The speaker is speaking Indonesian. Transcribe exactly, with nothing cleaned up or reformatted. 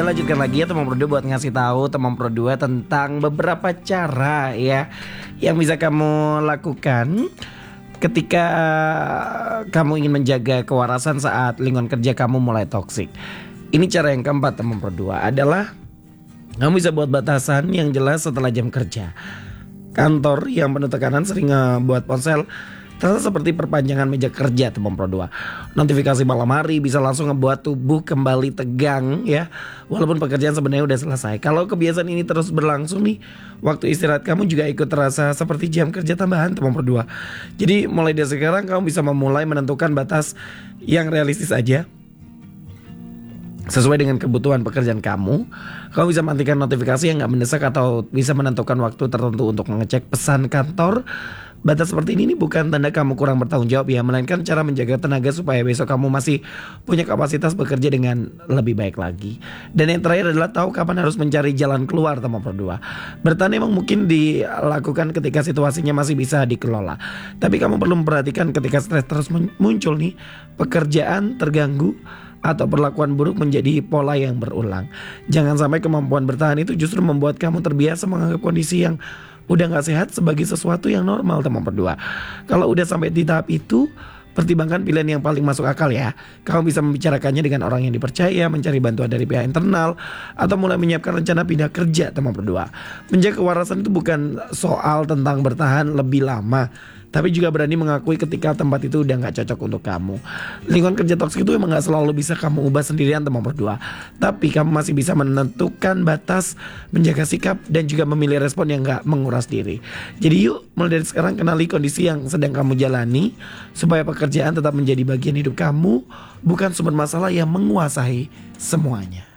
Kita lanjutkan lagi ya teman Pro dua buat ngasih tahu teman Pro dua tentang beberapa cara ya yang bisa kamu lakukan ketika kamu ingin menjaga kewarasan saat lingkungan kerja kamu mulai toksik. Ini cara yang keempat teman Pro dua adalah kamu bisa buat batasan yang jelas setelah jam kerja. Kantor yang penuh tekanan sering buat ponsel terasa seperti perpanjangan meja kerja teman Pro dua. Notifikasi malam hari bisa langsung ngebuat tubuh kembali tegang ya. Walaupun pekerjaan sebenarnya udah selesai. Kalau kebiasaan ini terus berlangsung nih, waktu istirahat kamu juga ikut terasa seperti jam kerja tambahan teman Pro dua. Jadi mulai dari sekarang kamu bisa memulai menentukan batas yang realistis aja sesuai dengan kebutuhan pekerjaan kamu. Kamu bisa matikan notifikasi yang gak mendesak atau bisa menentukan waktu tertentu untuk mengecek pesan kantor. Batas seperti ini, ini bukan tanda kamu kurang bertanggung jawab ya, melainkan cara menjaga tenaga supaya besok kamu masih punya kapasitas bekerja dengan lebih baik lagi. Dan yang terakhir adalah tahu kapan harus mencari jalan keluar teman Pro dua. Bertahan emang mungkin dilakukan ketika situasinya masih bisa dikelola, tapi kamu perlu memperhatikan ketika stres terus muncul nih, pekerjaan terganggu atau perlakuan buruk menjadi pola yang berulang. Jangan sampai kemampuan bertahan itu justru membuat kamu terbiasa menganggap kondisi yang udah gak sehat sebagai sesuatu yang normal teman Pro dua. Kalau udah sampai di tahap itu, pertimbangkan pilihan yang paling masuk akal ya. Kamu bisa membicarakannya dengan orang yang dipercaya, mencari bantuan dari pihak internal, atau mulai menyiapkan rencana pindah kerja teman Pro dua. Menjaga kewarasan itu bukan soal tentang bertahan lebih lama, tapi juga berani mengakui ketika tempat itu udah gak cocok untuk kamu. Lingkungan kerja toksik itu emang gak selalu bisa kamu ubah sendirian teman Pro dua, tapi kamu masih bisa menentukan batas, menjaga sikap, dan juga memilih respon yang gak menguras diri. Jadi yuk mulai dari sekarang kenali kondisi yang sedang kamu jalani, supaya pekerjaan tetap menjadi bagian hidup kamu, bukan sumber masalah yang menguasai semuanya.